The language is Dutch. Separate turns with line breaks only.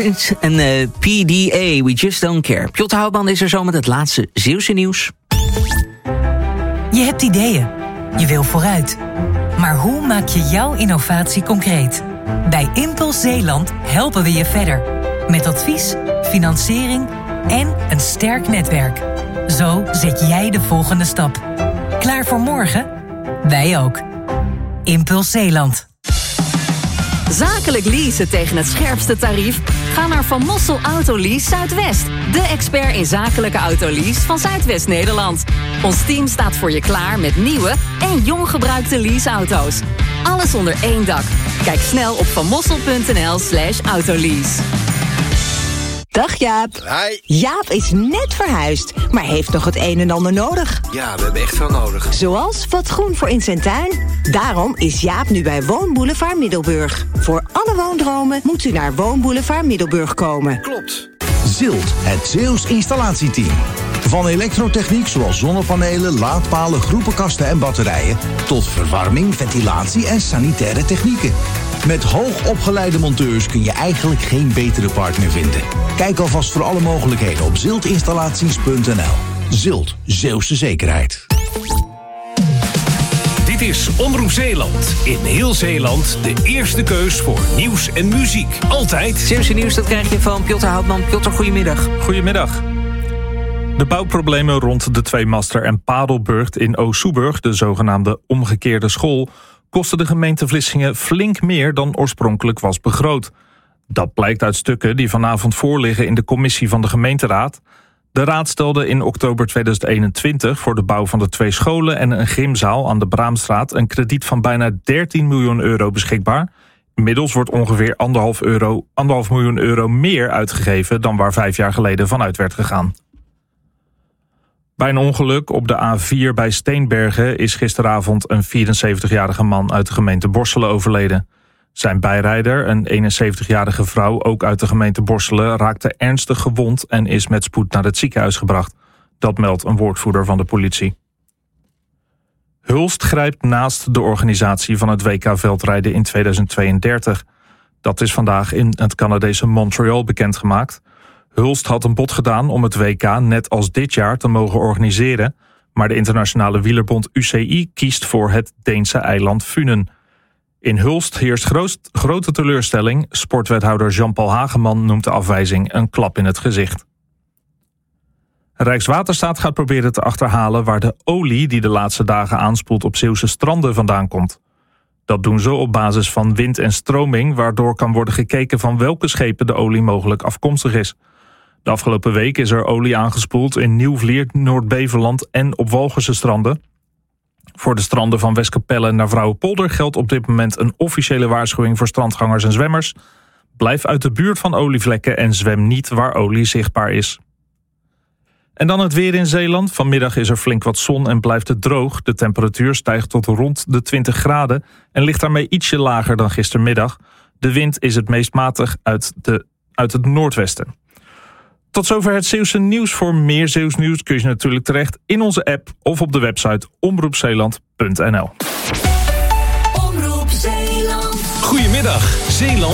En PDA, We Just Don't Care. Piotr Houtman is er zo met het laatste Zeeuwse nieuws.
Je hebt ideeën. Je wil vooruit. Maar hoe maak je jouw innovatie concreet? Bij Impuls Zeeland helpen we je verder. Met advies, financiering en een sterk netwerk. Zo zet jij de volgende stap. Klaar voor morgen? Wij ook. Impuls Zeeland.
Zakelijk leasen tegen het scherpste tarief? Ga naar Van Mossel Autolease Zuidwest. De expert in zakelijke autolease van Zuidwest-Nederland. Ons team staat voor je klaar met nieuwe en jong gebruikte leaseauto's. Alles onder één dak. Kijk snel op vanmossel.nl/autolease.
Dag Jaap.
Hi.
Jaap is net verhuisd, maar heeft nog het een en ander nodig.
Ja, we hebben echt veel nodig.
Zoals wat groen voor in zijn tuin. Daarom is Jaap nu bij Woonboulevard Middelburg. Voor alle woondromen moet u naar Woonboulevard Middelburg komen.
Klopt.
ZILT, het Zeeuws installatieteam. Van elektrotechniek zoals zonnepanelen, laadpalen, groepenkasten en batterijen... tot verwarming, ventilatie en sanitaire technieken. Met hoogopgeleide monteurs kun je eigenlijk geen betere partner vinden. Kijk alvast voor alle mogelijkheden op ziltinstallaties.nl. ZILT, Zeeuwse zekerheid.
Dit is Omroep Zeeland. In heel Zeeland de eerste keus voor nieuws en muziek. Altijd
Zeeuwse nieuws, dat krijg je van Piotr Houtman. Piotr, goedemiddag.
Goedemiddag. De bouwproblemen rond de Tweemaster en Padelburg in Oost-Soeburg, de zogenaamde omgekeerde school, kosten de gemeente Vlissingen flink meer dan oorspronkelijk was begroot. Dat blijkt uit stukken die vanavond voorliggen in de commissie van de gemeenteraad. De raad stelde in oktober 2021 voor de bouw van de 2 scholen en een gymzaal aan de Braamstraat een krediet van bijna 13 miljoen euro beschikbaar. Inmiddels wordt ongeveer 1,5 miljoen euro meer uitgegeven dan waar 5 jaar geleden vanuit werd gegaan. Bij een ongeluk op de A4 bij Steenbergen is gisteravond een 74-jarige man uit de gemeente Borselen overleden. Zijn bijrijder, een 71-jarige vrouw, ook uit de gemeente Borselen, raakte ernstig gewond en is met spoed naar het ziekenhuis gebracht. Dat meldt een woordvoerder van de politie. Hulst grijpt naast de organisatie van het WK veldrijden in 2032. Dat is vandaag in het Canadese Montreal bekendgemaakt. Hulst had een bod gedaan om het WK net als dit jaar te mogen organiseren, maar de internationale wielerbond UCI kiest voor het Deense eiland Funen. In Hulst heerst grote teleurstelling. Sportwethouder Jean-Paul Hageman noemt de afwijzing een klap in het gezicht. Rijkswaterstaat gaat proberen te achterhalen waar de olie die de laatste dagen aanspoelt op Zeeuwse stranden vandaan komt. Dat doen ze op basis van wind en stroming, waardoor kan worden gekeken van welke schepen de olie mogelijk afkomstig is. De afgelopen week is er olie aangespoeld in Nieuwvliert, Noord-Beveland en op Walcherse stranden. Voor de stranden van Westkapelle naar Vrouwenpolder geldt op dit moment een officiële waarschuwing voor strandgangers en zwemmers. Blijf uit de buurt van olievlekken en zwem niet waar olie zichtbaar is. En dan het weer in Zeeland. Vanmiddag is er flink wat zon en blijft het droog. De temperatuur stijgt tot rond de 20 graden en ligt daarmee ietsje lager dan gistermiddag. De wind is het meest matig uit het noordwesten. Tot zover het Zeeuwse nieuws. Voor meer Zeeuws nieuws kun je natuurlijk terecht in onze app of op de website omroepzeeland.nl.
Goedemiddag, Zeeland.